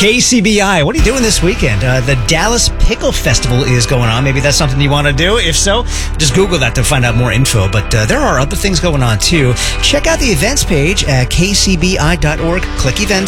KCBI, what are you doing this weekend? The Dallas Pickle Festival is going on. Maybe that's something you want to do. If so, just Google that to find out more info. But there are other things going on, too. Check out the events page at kcbi.org. Click events.